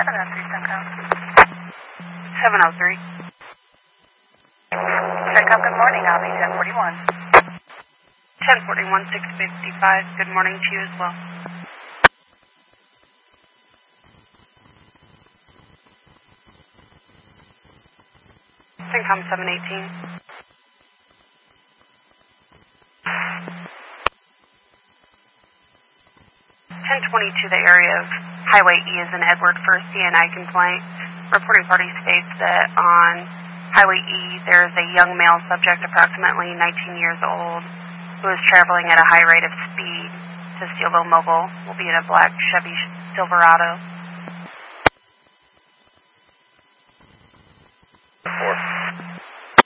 703 703. Check-up, good morning. I'll be 1041. 1041, 655. Good morning to you as well. Syncom 718. 1022, the area of Highway E is in Edward for a CNI complaint. Reporting party states that on Highway E there is a young male subject approximately 19 years old who is traveling at a high rate of speed to Steelville Mobile. Will be in a black Chevy Silverado.